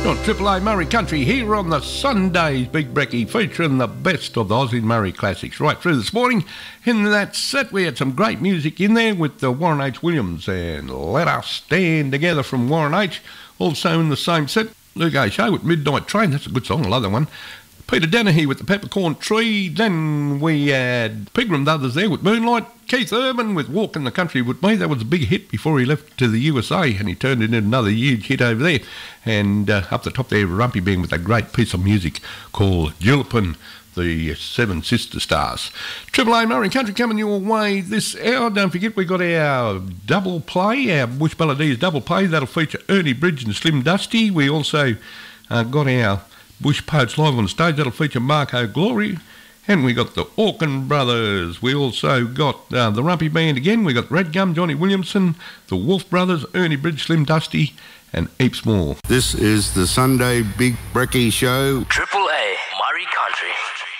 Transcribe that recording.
On Triple A Murray Country here on the Sunday's Big Brekkie, featuring the best of the Aussie Murray classics right through this morning. In that set we had some great music in there with the Warren H. Williams and Let Us Stand Together from Warren H. Also in the same set, Luke A. Show with Midnight Train, that's a good song, I love that one. Peter Dennehy with the Peppercorn Tree. Then we had Pegram Brothers there with Moonlight. Keith Urban with Walking the Country with Me. That was a big hit before he left to the USA, and he turned it into another huge hit over there. And up the top there, Rumpy Band with a great piece of music called Julipin, the Seven Sister Stars. Triple A Murray Country coming your way this hour. Don't forget we got our double play, our Bush Balladeers double play. That'll feature Ernie Bridge and Slim Dusty. We also got our Bush Poets Live on Stage. That'll feature Marco Glory. And we got the Orkin Brothers. We also got the Rumpy Band again. We got Red Gum, Johnny Williamson, the Wolf Brothers, Ernie Bridge, Slim Dusty, and heaps more. This is the Sunday Big Brekkie Show. Triple A Murray Country.